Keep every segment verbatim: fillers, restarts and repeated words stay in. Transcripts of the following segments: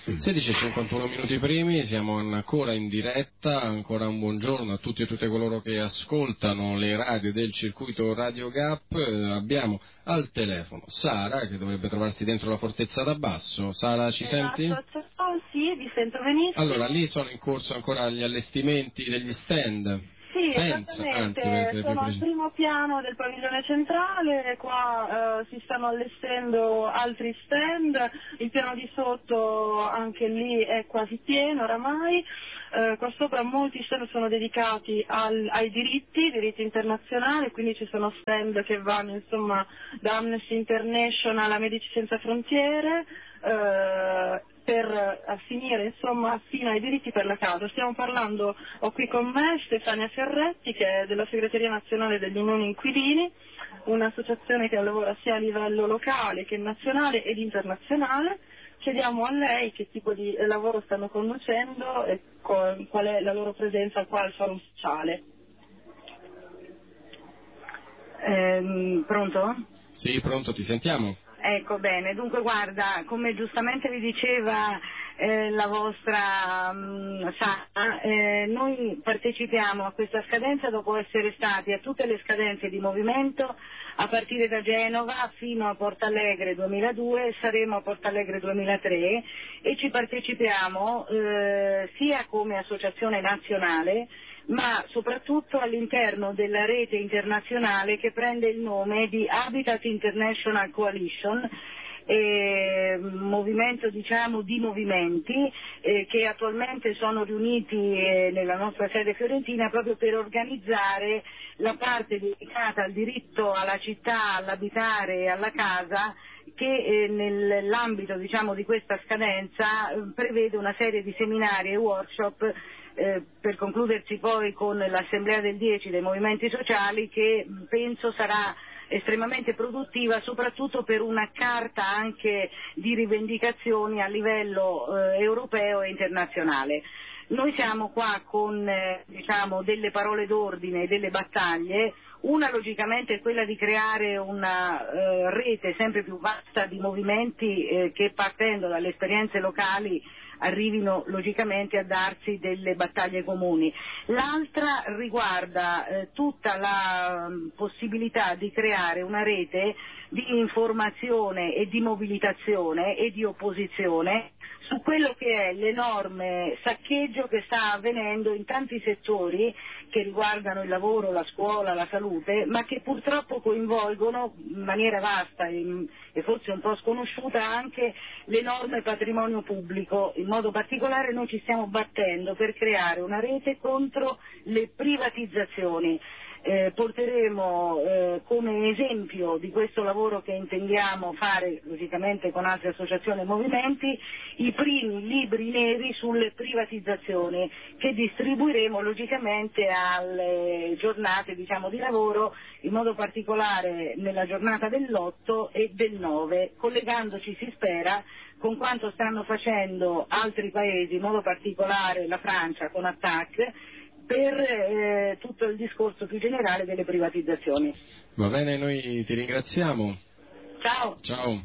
sedici e cinquantuno minuti primi, siamo ancora in diretta, ancora un buongiorno a tutti e tutte coloro che ascoltano le radio del circuito Radio Gap. Eh, abbiamo al telefono Sara, che dovrebbe trovarsi dentro la fortezza da basso. Sara, ci esatto, senti? Oh, sì, vi sento benissimo. Allora, lì sono in corso ancora gli allestimenti degli stand. Sì, Penso, esattamente, anzi, sono al primo piano del padiglione centrale, qua eh, si stanno allestendo altri stand, il piano di sotto anche lì è quasi pieno oramai, eh, qua sopra molti stand sono dedicati al, ai diritti, diritti internazionali, quindi ci sono stand che vanno insomma da Amnesty International a Medici Senza Frontiere, eh, per finire insomma fino ai diritti per la casa. Stiamo parlando, ho qui con me Stefania Ferretti, che è della segreteria nazionale degli Unioni Inquilini, un'associazione che lavora sia a livello locale che nazionale ed internazionale. Chiediamo a lei che tipo di lavoro stanno conducendo e qual è la loro presenza qua al Forum Sociale. Ehm, pronto? Sì, pronto, ti sentiamo. Ecco, bene, dunque guarda, come giustamente vi diceva eh, la vostra mh, Sara, eh, noi partecipiamo a questa scadenza dopo essere stati a tutte le scadenze di movimento a partire da Genova fino a Portalegre duemiladue, saremo a Portalegre duemilatré e ci partecipiamo eh, sia come associazione nazionale ma soprattutto all'interno della rete internazionale che prende il nome di Habitat International Coalition, eh, movimento diciamo di movimenti eh, che attualmente sono riuniti eh, nella nostra sede fiorentina proprio per organizzare la parte dedicata al diritto alla città, all'abitare e alla casa, che eh, nell'ambito diciamo di questa scadenza eh, prevede una serie di seminari e workshop eh, per concludersi poi con l'assemblea del dieci dei movimenti sociali, che penso sarà estremamente produttiva soprattutto per una carta anche di rivendicazioni a livello eh, europeo e internazionale. Noi siamo qua con eh, diciamo delle parole d'ordine e delle battaglie. Una logicamente è quella di creare una eh, rete sempre più vasta di movimenti eh, che partendo dalle esperienze locali arrivino logicamente a darsi delle battaglie comuni. L'altra riguarda eh, tutta la um, possibilità di creare una rete di informazione e di mobilitazione e di opposizione su quello che è l'enorme saccheggio che sta avvenendo in tanti settori che riguardano il lavoro, la scuola, la salute, ma che purtroppo coinvolgono in maniera vasta e, e forse un po' sconosciuta anche l'enorme patrimonio pubblico. In modo particolare noi ci stiamo battendo per creare una rete contro le privatizzazioni. Eh, porteremo eh, come esempio di questo lavoro che intendiamo fare logicamente con altre associazioni e movimenti i primi libri neri sulle privatizzazioni che distribuiremo logicamente alle giornate diciamo di lavoro, in modo particolare nella giornata dell'otto e del nove, collegandoci si spera con quanto stanno facendo altri paesi, in modo particolare la Francia con Attac, per eh, tutto il discorso più generale delle privatizzazioni. Va bene, noi ti ringraziamo. Ciao. Ciao.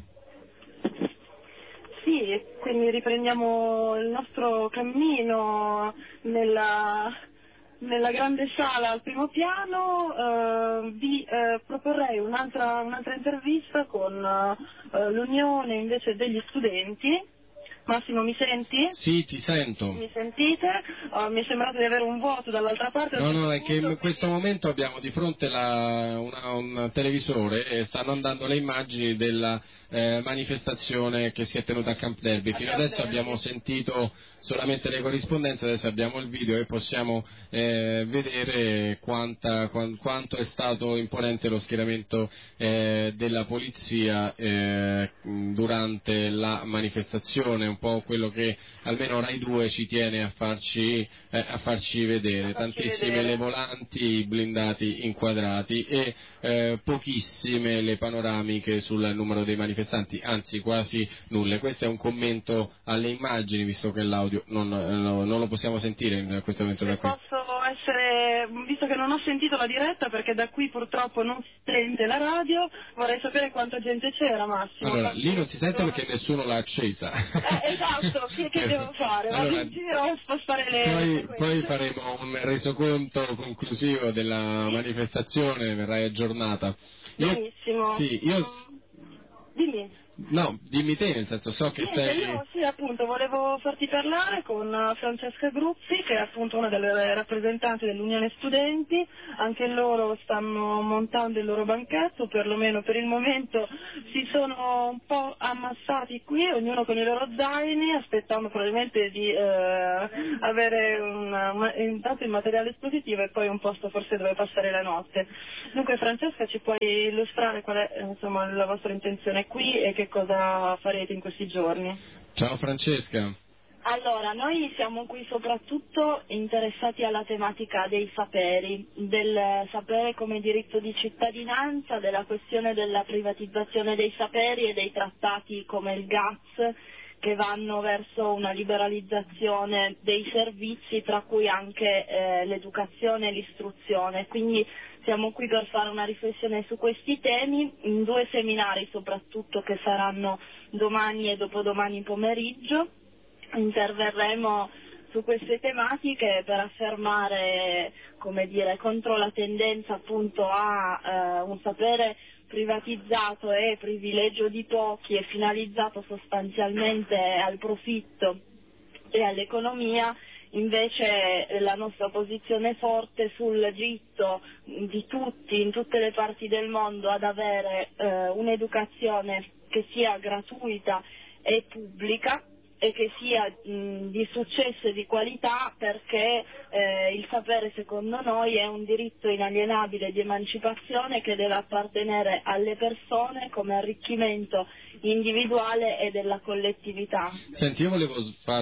Sì, quindi riprendiamo il nostro cammino nella, nella grande sala al primo piano. Eh, vi eh, proporrei un'altra, un'altra intervista con eh, l'Unione invece degli studenti. Massimo, mi senti? Sì, ti sento. Mi sentite? Oh, mi è sembrato di avere un vuoto dall'altra parte. No, no, è che in questo momento abbiamo di fronte la, una, un televisore e stanno andando le immagini della eh, manifestazione che si è tenuta a Camp Derby. Fino adesso abbiamo sentito solamente le corrispondenze, adesso abbiamo il video e possiamo eh, vedere quanta, quant, quanto è stato imponente lo schieramento eh, della polizia eh, durante la manifestazione, un po' quello che almeno Rai due ci tiene a farci, eh, a farci vedere, tantissime le volanti, blindati inquadrati e eh, pochissime le panoramiche sul numero dei manifestanti manifestanti, anzi quasi nulle. Questo è un commento alle immagini, visto che l'audio non, non, non lo possiamo sentire in questo momento da qui. Posso essere, visto che non ho sentito la diretta perché da qui purtroppo non si sente la radio, vorrei sapere quanta gente c'era, Massimo. Allora, lì non si sente perché nessuno l'ha accesa. Eh, esatto, che, che devo fare? Vado Allora, in giro a spostare le... poi, poi faremo un resoconto conclusivo della manifestazione, verrà aggiornata. Io, Benissimo. sì, io... Dimmi. No, dimmi te, nel senso, so che Niente, sei... io sì, appunto, volevo farti parlare con Francesca Gruppi, che è appunto una delle rappresentanti dell'Unione Studenti. Anche loro stanno montando il loro banchetto, perlomeno per il momento si sono un po' ammassati qui, ognuno con i loro zaini, aspettando probabilmente di eh, avere un, intanto il materiale espositivo e poi un posto forse dove passare la notte. Dunque Francesca, ci puoi illustrare qual è insomma la vostra intenzione qui e che cosa farete in questi giorni? Ciao Francesca. Allora, noi siamo qui soprattutto interessati alla tematica dei saperi, del sapere come diritto di cittadinanza, della questione della privatizzazione dei saperi e dei trattati come il G A T S che vanno verso una liberalizzazione dei servizi, tra cui anche eh, l'educazione e l'istruzione. Quindi siamo qui per fare una riflessione su questi temi, in due seminari soprattutto che saranno domani e dopodomani pomeriggio. Interverremo su queste tematiche per affermare, come dire, contro la tendenza appunto a eh, un sapere privatizzato e privilegio di pochi e finalizzato sostanzialmente al profitto e all'economia. Invece la nostra posizione forte sul diritto di tutti, in tutte le parti del mondo, ad avere eh, un'educazione che sia gratuita e pubblica e che sia mh, di successo e di qualità, perché eh, il sapere secondo noi è un diritto inalienabile di emancipazione che deve appartenere alle persone come arricchimento individuale e della collettività. Senti, io volevo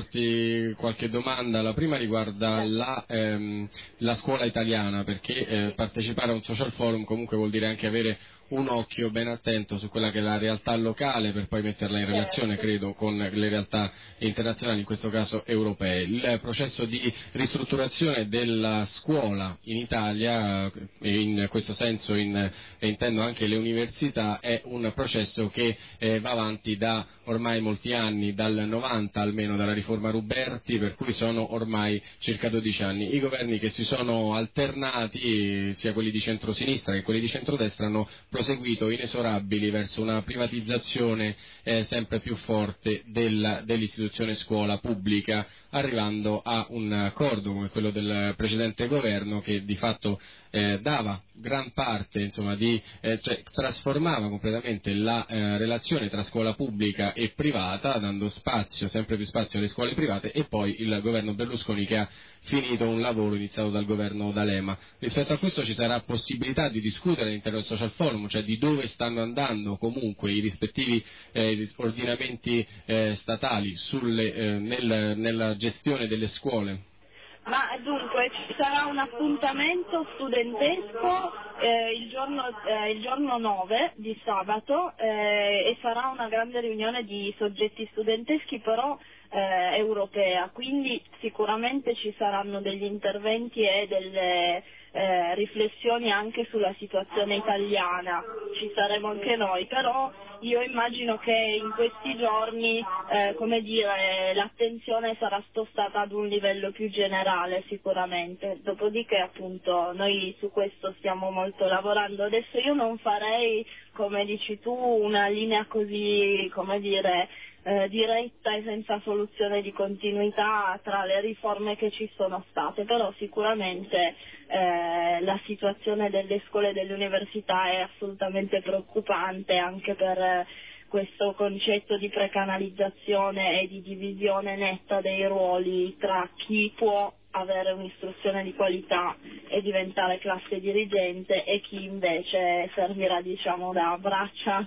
farti qualche domanda. La prima riguarda Sì. la, ehm, la scuola italiana, perché eh, partecipare a un social forum comunque vuol dire anche avere un occhio ben attento su quella che è la realtà locale per poi metterla in relazione, Certo. credo, con le realtà internazionali, in questo caso europee. Il processo di ristrutturazione della scuola in Italia, e in questo senso in, e intendo anche le università, è un processo che eh, va avanti da ormai molti anni, dal novanta almeno, dalla riforma Ruberti, per cui sono ormai circa dodici anni. I governi che si sono alternati, sia quelli di centrosinistra che quelli di centrodestra, hanno proseguito inesorabili verso una privatizzazione eh, sempre più forte del, dell'istituzione scuola pubblica, arrivando a un accordo come quello del precedente governo che di fatto eh, dava gran parte, insomma, di, eh, cioè, trasformava completamente la eh, relazione tra scuola pubblica e privata, dando spazio, sempre più spazio alle scuole private, e poi il governo Berlusconi che ha finito un lavoro iniziato dal governo D'Alema. Rispetto a questo ci sarà possibilità di discutere all'interno del social forum, cioè di dove stanno andando comunque i rispettivi eh, ordinamenti eh, statali sulle, eh, nel, nella gestione delle scuole. Ma dunque ci sarà un appuntamento studentesco eh, il, giorno, eh, il giorno nove di sabato eh, e sarà una grande riunione di soggetti studenteschi però eh, europea, quindi sicuramente ci saranno degli interventi e delle eh, riflessioni anche sulla situazione italiana, ci saremo anche noi, però io immagino che in questi giorni eh, come dire, l'attenzione sarà spostata ad un livello più generale sicuramente, dopodiché appunto noi su questo stiamo molto lavorando. Adesso io non farei, come dici tu, una linea così, come dire, eh, diretta e senza soluzione di continuità tra le riforme che ci sono state, però sicuramente eh, la situazione delle scuole e delle università è assolutamente preoccupante anche per eh, questo concetto di precanalizzazione e di divisione netta dei ruoli tra chi può avere un'istruzione di qualità e diventare classe dirigente e chi invece servirà, diciamo, da braccia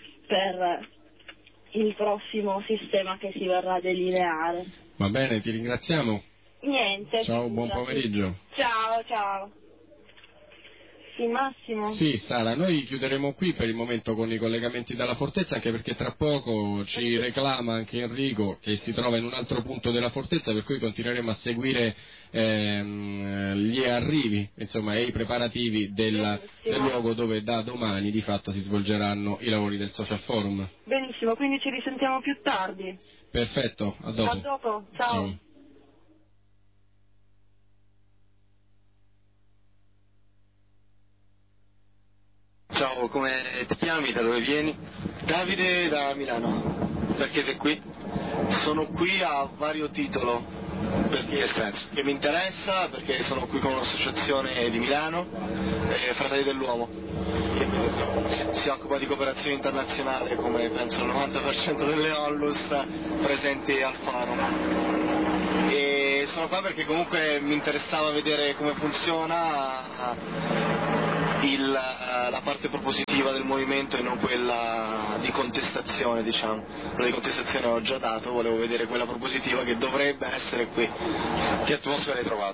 per il prossimo sistema che si verrà a delineare. Va bene, ti ringraziamo. Niente. Ciao, figurati. buon pomeriggio. Ciao, ciao. Sì, Massimo. Sì, Sara, noi chiuderemo qui per il momento con i collegamenti dalla fortezza, anche perché tra poco ci reclama anche Enrico, che si trova in un altro punto della fortezza, per cui continueremo a seguire ehm, gli arrivi, insomma, e i preparativi del, del luogo dove da domani di fatto si svolgeranno i lavori del Social Forum. Benissimo, quindi ci risentiamo più tardi. Perfetto, a dopo. A dopo, ciao. Ciao. Ciao, come ti chiami? Da dove vieni? Davide da Milano. Perché sei qui? Sono qui a vario titolo, perché Che senso? che mi interessa, perché sono qui con un'associazione di Milano, eh, Fratelli dell'Uomo. Che cosa sono? Si occupa di cooperazione internazionale, come penso il novanta per cento delle Onlus presenti al Forum. E sono qua perché comunque mi interessava vedere come funziona il, la parte propositiva del movimento e non quella di contestazione, diciamo. Quella di contestazione ho già dato, volevo vedere quella propositiva che dovrebbe essere qui. Che atmosfera hai trovato?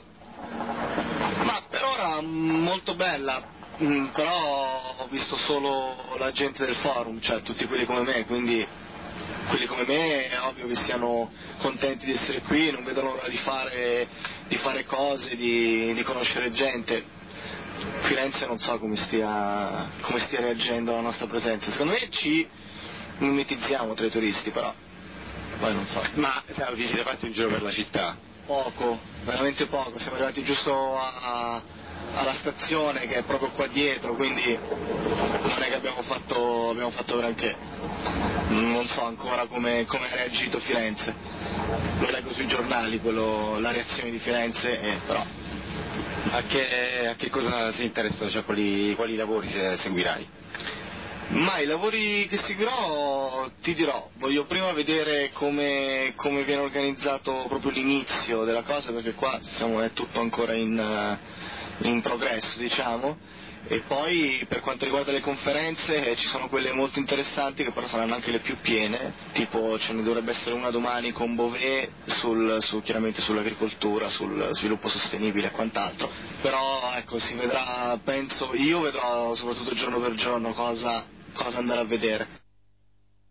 Ma per ora molto bella, mm, però ho visto solo la gente del forum, cioè tutti quelli come me, quindi quelli come me è ovvio che siano contenti di essere qui, non vedono l'ora di fare, di fare cose, di, di conoscere gente. Firenze non so come stia, come stia reagendo alla nostra presenza, secondo me ci mimetizziamo tra i turisti, però poi non so. Ma vi siete fatti un giro per la città? Poco, veramente poco, siamo arrivati giusto a, alla stazione che è proprio qua dietro, quindi non è che abbiamo fatto, abbiamo fatto granché. Non so ancora come, come ha reagito Firenze, lo leggo sui giornali, quello, la reazione di Firenze, eh, però... A che, a che cosa si interessa, cioè quali, quali lavori se, seguirai? Ma i lavori che seguirò ti dirò, voglio prima vedere come, come viene organizzato proprio l'inizio della cosa, perché qua siamo, è tutto ancora in, in progresso, diciamo, e poi per quanto riguarda le conferenze eh, ci sono quelle molto interessanti che però saranno anche le più piene, tipo ce ne dovrebbe essere una domani con Bové sul, su, chiaramente sull'agricoltura, sul sviluppo sostenibile e quant'altro, però ecco si vedrà, penso, io vedrò soprattutto giorno per giorno cosa, cosa andare a vedere.